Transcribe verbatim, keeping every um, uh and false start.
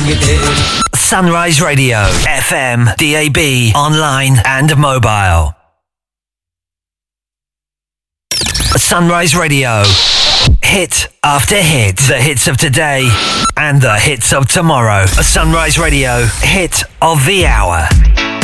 Sunrise Radio, F M, D A B, online and mobile. Sunrise Radio, hit after hit. The hits of today and the hits of tomorrow. Sunrise Radio, hit of the hour.